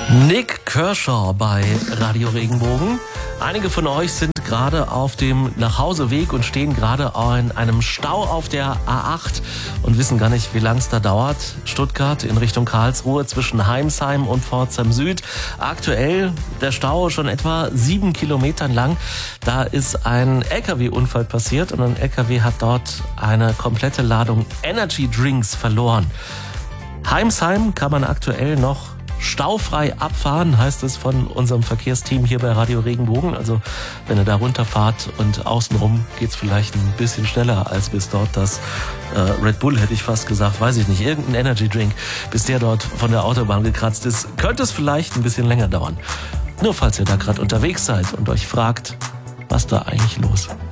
Nik Kershaw bei Radio Regenbogen. Einige von euch sind gerade auf dem Nachhauseweg und stehen gerade in einem Stau auf der A8 und wissen gar nicht, wie lang es da dauert. Stuttgart in Richtung Karlsruhe zwischen Heimsheim und Pforzheim Süd. Aktuell der Stau schon etwa 7 Kilometern lang. Da ist ein LKW-Unfall passiert und ein LKW hat dort eine komplette Ladung Energy Drinks verloren. Heimsheim kann man aktuell noch staufrei abfahren, heißt es von unserem Verkehrsteam hier bei Radio Regenbogen. Also wenn ihr da runterfahrt und außenrum geht's vielleicht ein bisschen schneller als bis dort das Red Bull, hätte ich fast gesagt, weiß ich nicht, irgendein Energy Drink, bis der dort von der Autobahn gekratzt ist, könnte es vielleicht ein bisschen länger dauern. Nur falls ihr da gerade unterwegs seid und euch fragt, was da eigentlich los ist.